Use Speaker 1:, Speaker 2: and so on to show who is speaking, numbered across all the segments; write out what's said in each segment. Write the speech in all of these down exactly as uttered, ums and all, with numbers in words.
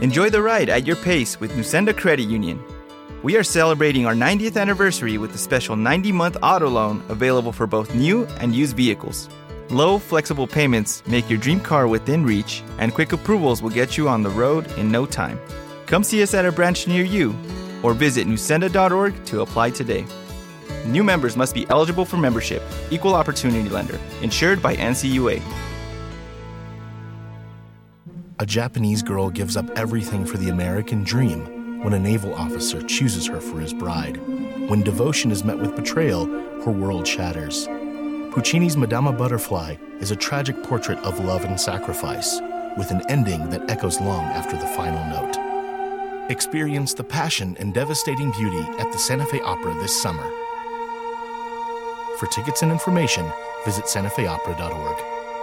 Speaker 1: Enjoy the ride at your pace with Nusenda Credit Union. We are celebrating our ninetieth anniversary with a special ninety-month auto loan available for both new and used vehicles. Low, flexible payments make your dream car within reach, and quick approvals will get you on the road in no time. Come see us at a branch near you, or visit nusenda dot org to apply today. New members must be eligible for membership. Equal opportunity lender. Insured by N C U A.
Speaker 2: A Japanese girl gives up everything for the American dream when a naval officer chooses her for his bride. When devotion is met with betrayal, her world shatters. Puccini's Madama Butterfly is a tragic portrait of love and sacrifice, with an ending that echoes long after the final note. Experience the passion and devastating beauty at the Santa Fe Opera this summer. For tickets and information, visit santa fe opera dot org.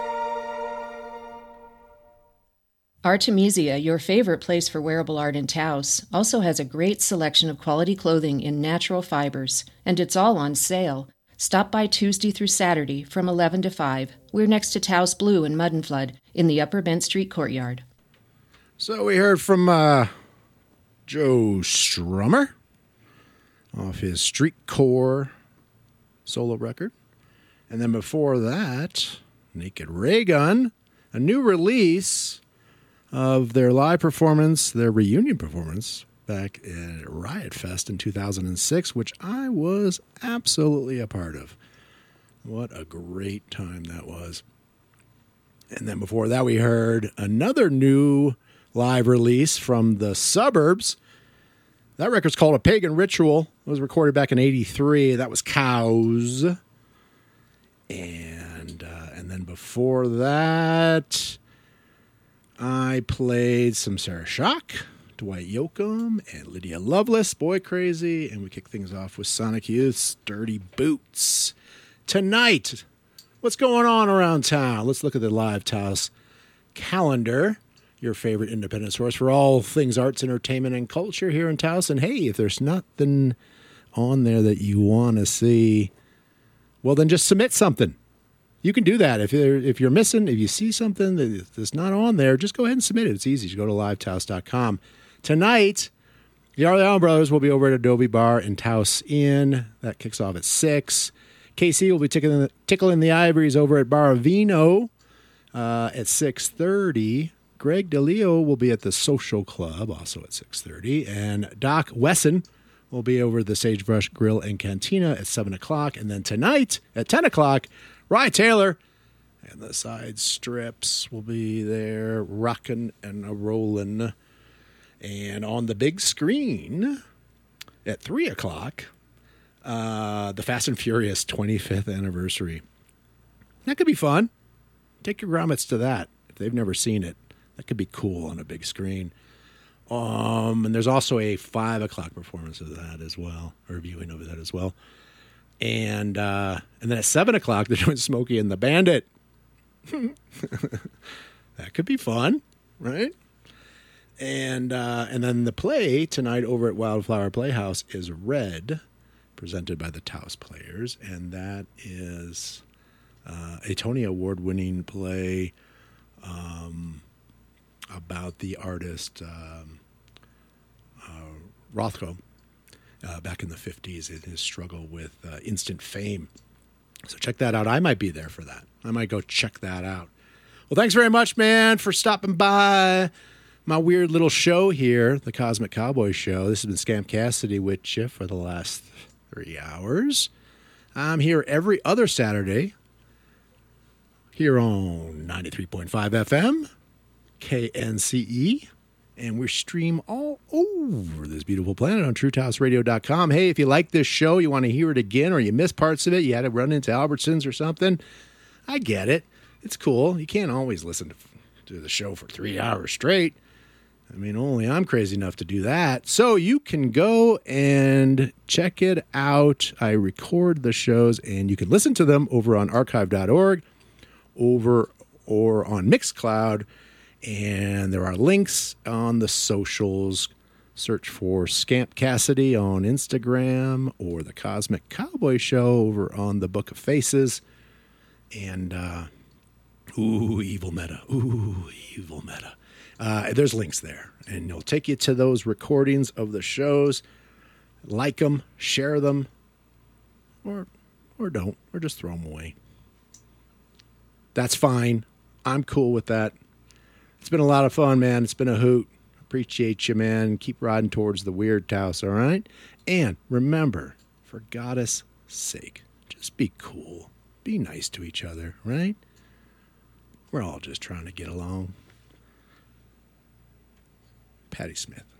Speaker 3: Artemisia, your favorite place for wearable art in Taos, also has a great selection of quality clothing in natural fibers, and it's all on sale. Stop by Tuesday through Saturday from eleven to five. We're next to Taos Blue in Mud and Flood in the Upper Bent Street courtyard.
Speaker 4: So we heard from uh, Joe Strummer off his Street Core solo record. And then before that, Naked Raygun, a new release of their live performance, their reunion performance back at Riot Fest in two thousand six, which I was absolutely a part of. What a great time that was. And then before that, we heard another new live release from the Suburbs. That record's called A Pagan Ritual. It was recorded back in eighty-three. That was Cows. And, uh, and then before that, I played some Sarah Shock, Dwight Yoakam, and Lydia Lovelace, Boy Crazy, and we kick things off with Sonic Youth's Dirty Boots. Tonight, what's going on around town? Let's look at the Live Taos calendar, your favorite independent source for all things arts, entertainment, and culture here in Taos. And hey, if there's nothing on there that you want to see, well, then just submit something. You can do that. If you're, if you're missing, if you see something that's not on there, just go ahead and submit it. It's easy. You go to live taos dot com. Tonight, the Arlie Allen Brothers will be over at Adobe Bar in Taos Inn. That kicks off at six. K C will be tickling the, tickling the ivories over at Bar Vino uh, at six thirty. Greg DeLeo will be at the Social Club, also at six thirty. And Doc Wesson will be over at the Sagebrush Grill and Cantina at seven o'clock. And then tonight at ten o'clock, Rye Taylor and the Side Strips will be there rocking and a-rolling. And on the big screen at three o'clock, uh, the Fast and Furious twenty-fifth anniversary. That could be fun. Take your grommets to that if they've never seen it. That could be cool on a big screen. Um, and there's also a five o'clock performance of that as well, or viewing of that as well. And uh, and then at seven o'clock, they're doing Smokey and the Bandit. That could be fun, right? And uh, and then the play tonight over at Wildflower Playhouse is Red, presented by the Taos Players. And that is uh, a Tony Award-winning play um, about the artist um, uh, Rothko. Uh, back in the fifties in his struggle with uh, instant fame. So check that out. I might be there for that. I might go check that out. Well, thanks very much, man, for stopping by my weird little show here, the Cosmic Cowboy Show. This has been Scamp Cassidy with you for the last three hours. I'm here every other Saturday here on ninety-three point five F M, K N C E. And we stream all over this beautiful planet on true taos radio dot com. Hey, if you like this show, you want to hear it again, or you missed parts of it, you had to run into Albertsons or something, I get it. It's cool. You can't always listen to, to the show for three hours straight. I mean, only I'm crazy enough to do that. So you can go and check it out. I record the shows, and you can listen to them over on archive dot org, over or on Mixcloud. And there are links on the socials. Search for Scamp Cassidy on Instagram or the Cosmic Cowboy Show over on the Book of Faces. And, uh, ooh, evil meta. Ooh, evil meta. Uh, there's links there, and it'll take you to those recordings of the shows. Like them, share them, or or don't, or just throw them away. That's fine. I'm cool with that. It's been a lot of fun, man. It's been a hoot. Appreciate you, man. Keep riding towards the weird house, all right? And remember, for God's sake, just be cool. Be nice to each other, right? We're all just trying to get along. Patty Smith.